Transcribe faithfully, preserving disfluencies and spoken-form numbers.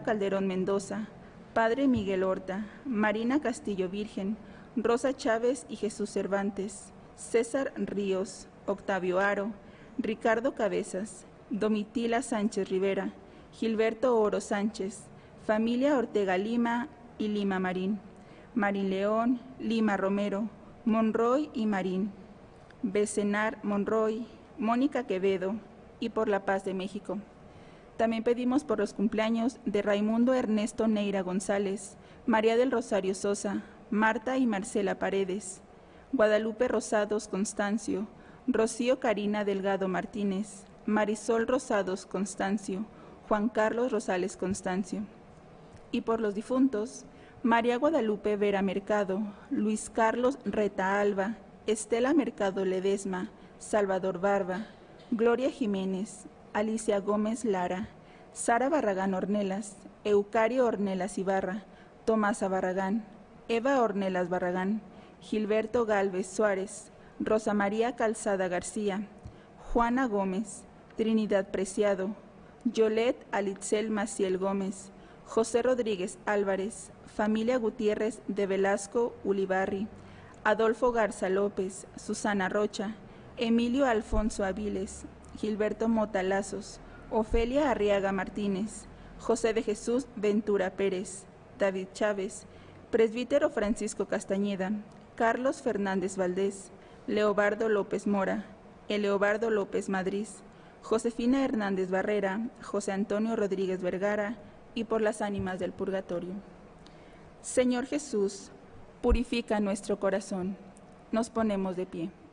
Calderón Mendoza, Padre Miguel Horta, Marina Castillo Virgen, Rosa Chávez y Jesús Cervantes, César Ríos, Octavio Haro, Ricardo Cabezas, Domitila Sánchez Rivera, Gilberto Oro Sánchez, familia Ortega Lima y Lima Marín, Marín León, Lima Romero, Monroy y Marín, Becenar Monroy, Mónica Quevedo y por la paz de México. También pedimos por los cumpleaños de Raimundo Ernesto Neira González, María del Rosario Sosa, Marta y Marcela Paredes, Guadalupe Rosados Constancio, Rocío Karina Delgado Martínez, Marisol Rosados Constancio, Juan Carlos Rosales Constancio. Y por los difuntos, María Guadalupe Vera Mercado, Luis Carlos Reta Alba, Estela Mercado Ledesma, Salvador Barba, Gloria Jiménez, Alicia Gómez Lara, Sara Barragán Ornelas, Eucario Ornelas Ibarra, Tomasa Barragán, Eva Ornelas Barragán, Gilberto Gálvez Suárez, Rosa María Calzada García, Juana Gómez, Trinidad Preciado, Yolet Alitzel Maciel Gómez, José Rodríguez Álvarez, familia Gutiérrez de Velasco Ulibarri, Adolfo Garza López, Susana Rocha, Emilio Alfonso Aviles, Gilberto Motalazos, Ofelia Arriaga Martínez, José de Jesús Ventura Pérez, David Chávez, Presbítero Francisco Castañeda, Carlos Fernández Valdés, Leobardo López Mora, Eleobardo López Madrid, Josefina Hernández Barrera, José Antonio Rodríguez Vergara y por las ánimas del purgatorio. Señor Jesús, purifica nuestro corazón. Nos ponemos de pie.